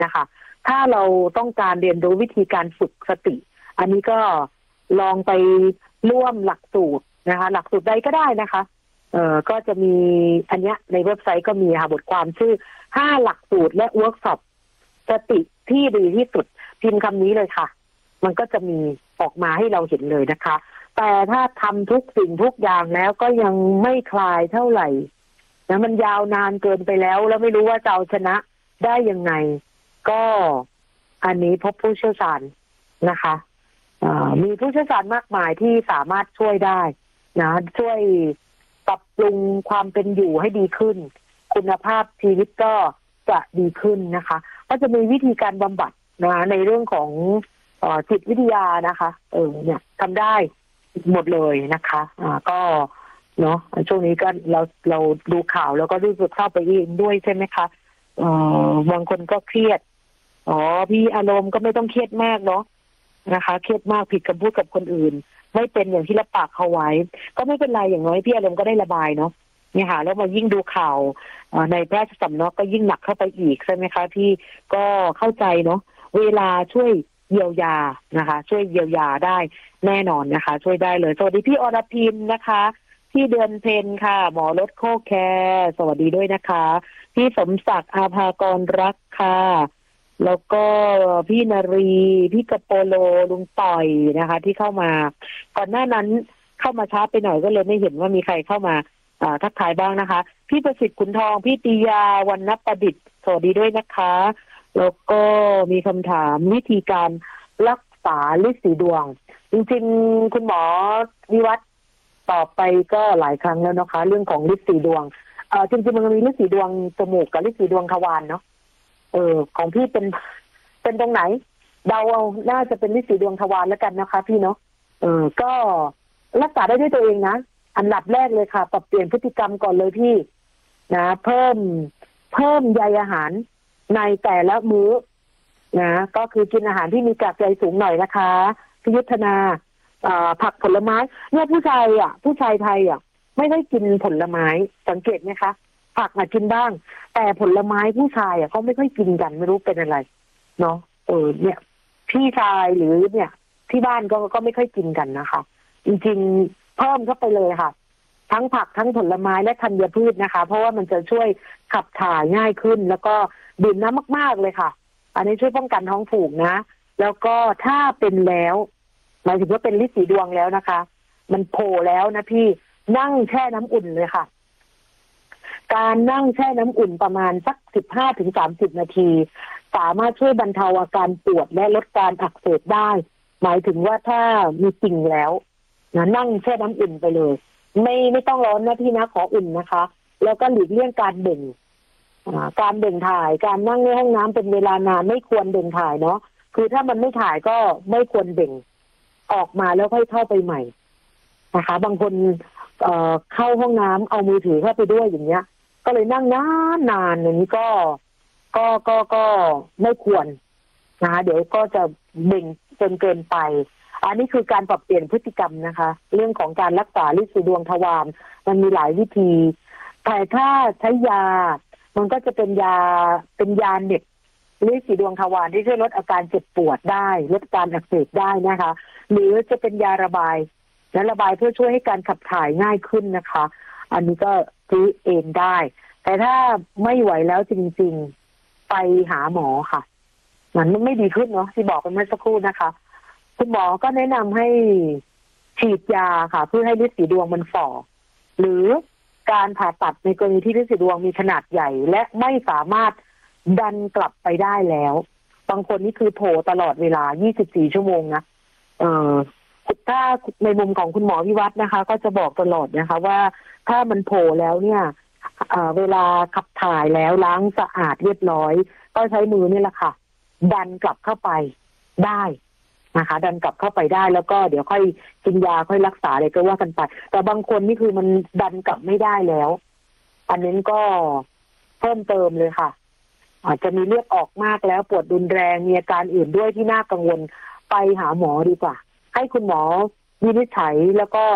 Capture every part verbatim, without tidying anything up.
นะคะถ้าเราต้องการเรียนรู้วิธีการฝึกสติอันนี้ก็ลองไปร่วมหลักสูตรนะคะหลักสูตรใดก็ได้นะคะเอ่อก็จะมีอันเนี้ยในเว็บไซต์ก็มีค่ะบทความชื่อห้าหลักสูตรและเวิร์กช็อปสติที่ดีที่สุดพิมพ์คำนี้เลยค่ะมันก็จะมีออกมาให้เราเห็นเลยนะคะแต่ถ้าทำทุกสิ่งทุกอย่างแล้วก็ยังไม่คลายเท่าไหร่นะมันยาวนานเกินไปแล้วแล้วไม่รู้ว่าจะเอาชนะได้ยังไงก็อันนี้พบผู้เชี่ยวชาญนะคะมีผู้เชี่ยวชาญมากมายที่สามารถช่วยได้นะช่วยปรับปรุงความเป็นอยู่ให้ดีขึ้นคุณภาพชีวิตก็จะดีขึ้นนะคะก็จะมีวิธีการบำบัดนะในเรื่องของเอ่อจิตวิทยานะคะเออเนี่ยทำได้หมดเลยนะคะอ่าก็เนาะช่วงนี้ก็เราเราดูข่าวแล้วก็รู้สึกเข้าไปเองด้วยใช่ไหมคะเอ่อบางคนก็เครียดอ๋อพี่อารมณ์ก็ไม่ต้องเครียดมากเนาะนะคะเครียดมากผิดคำพูดกับคนอื่นไม่เป็นอย่างที่รับปากเขาไว้ก็ไม่เป็นไรอย่างน้อยพี่อารมณ์ก็ได้ระบายเนาะเนี่ยค่ะแล้วมายิ่งดูข่าวในพระราชสำนักก็ยิ่งหนักเข้าไปอีกใช่ไหมคะที่ก็เข้าใจเนาะเวลาช่วยเยียวยานะคะช่วยเยียวยาได้แน่นอนนะคะช่วยได้เลยสวัสดีพี่อรพิมนะคะพี่เดือนเพ็ญค่ะหมอรถโคแคร์สวัสดีด้วยนะคะพี่สมศักดิ์อาภากรรักค่ะแล้วก็พี่นารีพี่กระโปโลลุงต่อยนะคะที่เข้ามาก่อนหน้านั้นเข้ามาช้าไปหน่อยก็เลยไม่เห็นว่ามีใครเข้ามาทักทายบ้างนะคะพี่ประสิทธิ์ขุนทองพี่ตียาวันนประดิษฐ์สวัสดีด้วยนะคะแล้วก็มีคำถามวิธีการรักษาฤทธิ์สีดวงจริงๆคุณหมอวิวัฒน์ตอบไปก็หลายครั้งแล้วนะคะเรื่องของฤทธิ์สีดวงเอ่อจริงๆมันมีฤทธิ์สีดวงจมูกกับฤทธิ์สีดวงทวารเนาะเออของพี่เป็นเป็นตรงไหนเดาเอาน่าจะเป็นฤทธิ์สีดวงทวารแล้วกันนะคะพี่เนาะเออก็รักษาได้ด้วยตัวเองนะอันดับแรกเลยค่ะปรับเปลี่ยนพฤติกรรมก่อนเลยพี่นะเพิ่มเพิ่มใยอาหารในแต่ละมื้อนะก็คือกินอาหารที่มีกากใยสูงหน่อยนะคะพิยุทธนาผักผลไม้เนี่ยผู้ชายอ่ะผู้ชายไทยอ่ะไม่ได้กินผลไม้สังเกตไหมคะผักมากินบ้างแต่ผลไม้ผู้ชายอ่ะเขาไม่ค่อยกินกันไม่รู้เป็นอะไรเนาะเออเนี่ยพี่ชายหรือเนี่ยที่บ้านก็ก็ไม่ค่อยกินกันนะคะจริงๆเพิ่มเข้าไปเลยค่ะทั้งผักทั้งผลไม้และธัญพืชนะคะเพราะว่ามันจะช่วยขับถ่ายง่ายขึ้นแล้วก็ดื่มน้ำมากๆเลยค่ะอันนี้ช่วยป้องกันท้องผูกนะแล้วก็ถ้าเป็นแล้วหมายถึงว่าเป็นฤทธิ์สีดวงแล้วนะคะมันโผล่แล้วนะพี่นั่งแช่น้ำอุ่นเลยค่ะการนั่งแช่น้ำอุ่นประมาณสักสิบห้าถึงสามสิบนาทีสามารถช่วยบรรเทาอาการปวดและลดการอักเสบได้หมายถึงว่าถ้ามีจริงแล้วนะนั่งแช่น้ำอุ่นไปเลยไม่ไม่ต้องร้อนนะพี่นะขออุ่นนะคะแล้วก็หลีกเลี่ยงการเบ่งการเบ่งถ่ายการนั่งในห้องน้ำเป็นเวลานานไม่ควรเบ่งถ่ายเนาะคือถ้ามันไม่ถ่ายก็ไม่ควรเบ่งออกมาแล้วค่อยเข้าไปใหม่นะคะบางคนเอ่อเข้าห้องน้ำเอามือถือเข้าไปด้วยอย่างเงี้ยก็เลยนั่งนานนานอย่างนี้ก็ก็ก็ก็ไม่ควรนะคะเดี๋ยวก็จะเบ่งจนเกินไปอันนี้คือการปรับเปลี่ยนพฤติกรรมนะคะเรื่องของการรักษาฤทธิ์สีดวงทวารมันมีหลายวิธีแต่ถ้าใช้ยามันก็จะเป็นยาเป็นยาเน็บฤทธิ์สีดวงทวารที่ช่วยลดอาการเจ็บปวดได้ลดการอักเสบได้นะคะหรือจะเป็นยาระบายและระบายเพื่อช่วยให้การขับถ่ายง่ายขึ้นนะคะอันนี้ก็ซื้อเองได้แต่ถ้าไม่ไหวแล้วจริงๆไปหาหมอค่ะมันไม่ดีขึ้นเนาะที่บอกไปเมื่อสักครู่นะคะคุณหมอก็แนะนำให้ฉีดยาค่ะเพื่อให้ฤทธิ์สีดวงมันฝ่อหรือการผ่าตัดในกรณีที่ฤทธิ์สีดวงมีขนาดใหญ่และไม่สามารถดันกลับไปได้แล้วบางคนนี่คือโผล่ตลอดเวลายี่สิบสี่ชั่วโมงนะเอ่อถ้าในมุมของคุณหมอวิวัฒน์นะคะก็จะบอกตลอดนะคะว่าถ้ามันโผล่แล้วเนี่ยเอ่อเวลาขับถ่ายแล้วล้างสะอาดเรียบร้อยก็ใช้มือนี่แหละค่ะดันกลับเข้าไปได้นะคะดันกลับเข้าไปได้แล้วก็เดี๋ยวค่อยกินยาค่อยรักษาอะไรก็ว่ากันไปแต่บางคนนี่คือมันดันกลับไม่ได้แล้วอันนี้ก็เพิ่มเติมเลยค่ะอาจจะมีเลือดออกมากแล้วปวดรุนแรงมีอาการอื่นด้วยที่น่ากังวลไปหาหมอดีกว่าให้คุณหมอวินิจฉัยแล้วก็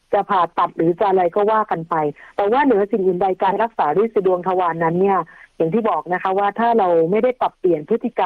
จะผ่าตัดหรือจะอะไรก็ว่ากันไปแต่ว่าเหนือสิ่งอื่นใดการรักษาด้วยดวงทวารนั้นเนี่ยอย่างที่บอกนะคะว่าถ้าเราไม่ได้ปรับเปลี่ยนพฤติกรรม